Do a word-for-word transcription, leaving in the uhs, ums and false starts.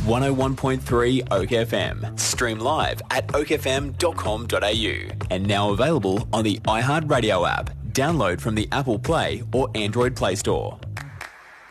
one oh one point three Oak F M. Stream live at oak f m dot com dot a u and now available on the iHeartRadio app. Download from the Apple Play or Android Play Store.